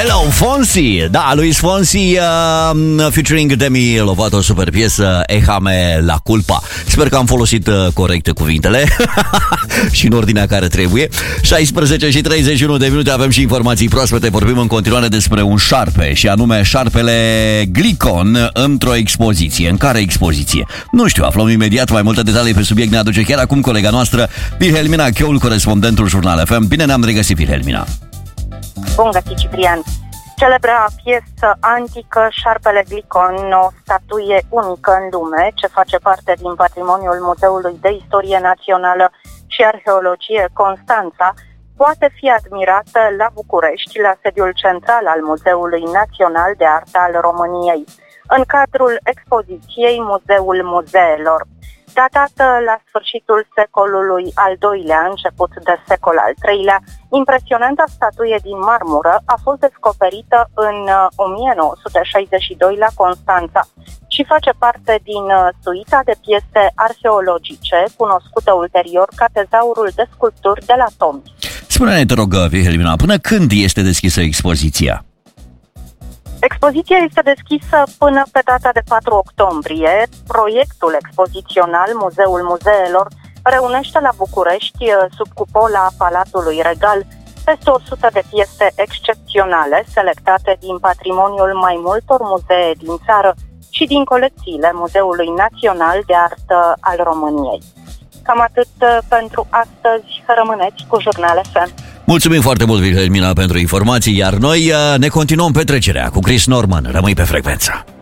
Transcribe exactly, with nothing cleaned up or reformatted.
Hello, Fonsi! Da, Luis Fonsi uh, featuring Demi Lovato, super piesă, Ehame la culpa. Sper că am folosit uh, corect cuvintele și în ordinea care trebuie. șaisprezece și treizeci și unu de minute, avem și informații proaspete. Vorbim în continuare despre un șarpe, și anume șarpele Glicon într-o expoziție. În care expoziție? Nu știu, aflăm imediat mai multe detalii pe subiect. Ne aduce chiar acum colega noastră, Wilhelmina Cheul, corespondentul Jurnal F M. Bine ne-am regăsit, Wilhelmina! Bun găsit, Ciprian! Celebra piesă antică Șarpele Glicon, o statuie unică în lume, ce face parte din patrimoniul Muzeului de Istorie Națională și Arheologie Constanța, poate fi admirată la București, la sediul central al Muzeului Național de Artă al României, în cadrul expoziției Muzeul Muzeelor. Datată la sfârșitul secolului al doilea, început de secol al treilea, impresionanta statuie din marmură a fost descoperită în o mie nouă sute șaizeci și doi la Constanța și face parte din suita de piese arheologice, cunoscută ulterior ca Tezaurul de sculpturi de la Tomi. Spune-ne, te rog, Wilhelmina, până când este deschisă expoziția? Expoziția este deschisă până pe data de patru octombrie. Proiectul expozițional Muzeul Muzeelor reunește la București, sub cupola Palatului Regal, peste o sută de piese excepționale selectate din patrimoniul mai multor muzee din țară și din colecțiile Muzeului Național de Artă al României. Cam atât pentru astăzi. Rămâneți cu Jurnal F M. Mulțumim foarte mult, Wilhelmina, pentru informații, iar noi ne continuăm petrecerea cu Chris Norman. Rămâi pe frecvență.